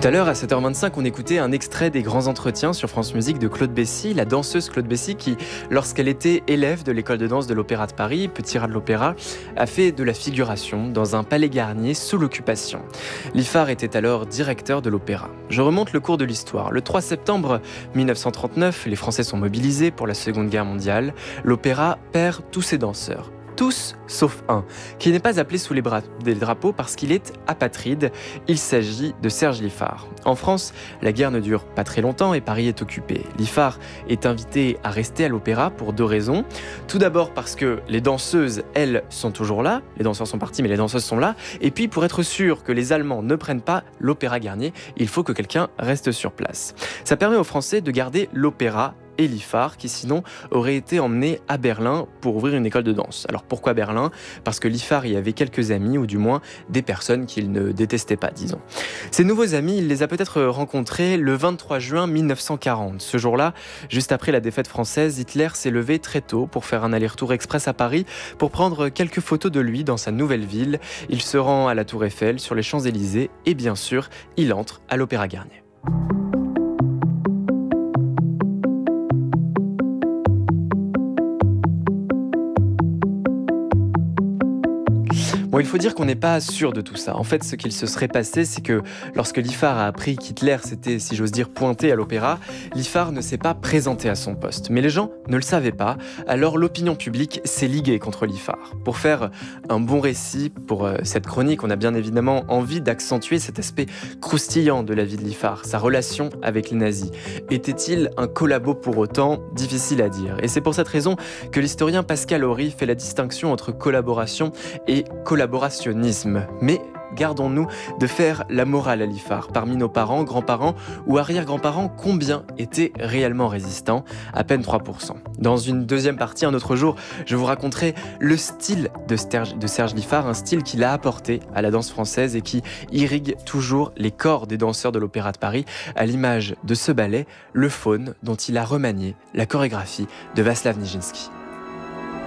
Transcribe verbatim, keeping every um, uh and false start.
Tout à l'heure, à sept heures vingt-cinq, on écoutait un extrait des grands entretiens sur France Musique de Claude Bessy, la danseuse Claude Bessy qui, lorsqu'elle était élève de l'école de danse de l'Opéra de Paris, Petit Rat de l'Opéra, a fait de la figuration dans un palais Garnier sous l'occupation. Liffard était alors directeur de l'opéra. Je remonte le cours de l'histoire. Le trois septembre mille neuf cent trente-neuf, les Français sont mobilisés pour la Seconde Guerre mondiale. L'opéra perd tous ses danseurs. Tous, sauf un, qui n'est pas appelé sous les, bras, les drapeaux parce qu'il est apatride. Il s'agit de Serge Liffard. En France, la guerre ne dure pas très longtemps et Paris est occupé. Liffard est invité à rester à l'opéra pour deux raisons. Tout d'abord parce que les danseuses, elles, sont toujours là. Les danseurs sont partis, mais les danseuses sont là. Et puis, pour être sûr que les Allemands ne prennent pas l'opéra Garnier, il faut que quelqu'un reste sur place. Ça permet aux Français de garder l'opéra et Liffard, qui sinon aurait été emmené à Berlin pour ouvrir une école de danse. Alors pourquoi Berlin ? Parce que Liffard y avait quelques amis, ou du moins des personnes qu'il ne détestait pas, disons. Ces nouveaux amis, il les a peut-être rencontrés le vingt-trois juin mille neuf cent quarante. Ce jour-là, juste après la défaite française, Hitler s'est levé très tôt pour faire un aller-retour express à Paris pour prendre quelques photos de lui dans sa nouvelle ville. Il se rend à la Tour Eiffel, sur les Champs-Élysées, et bien sûr, il entre à l'Opéra Garnier. Bon, il faut dire qu'on n'est pas sûr de tout ça. En fait, ce qu'il se serait passé, c'est que lorsque Liffard a appris qu'Hitler s'était, si j'ose dire, pointé à l'opéra, Liffard ne s'est pas présenté à son poste. Mais les gens ne le savaient pas, alors l'opinion publique s'est liguée contre Liffard. Pour faire un bon récit pour euh, cette chronique, on a bien évidemment envie d'accentuer cet aspect croustillant de la vie de Liffard, sa relation avec les nazis. Était-il un collabo pour autant ? Difficile à dire. Et c'est pour cette raison que l'historien Pascal Horry fait la distinction entre collaboration et collaborationnisme. Mais gardons-nous de faire la morale à Liffard. Parmi nos parents, grands-parents ou arrière-grands-parents, combien étaient réellement résistants ? À peine trois pour cent. Dans une deuxième partie, un autre jour, je vous raconterai le style de Serge, de Serge Liffard, un style qu'il a apporté à la danse française et qui irrigue toujours les corps des danseurs de l'Opéra de Paris, à l'image de ce ballet, Le Faune, dont il a remanié la chorégraphie de Václav Nijinsky.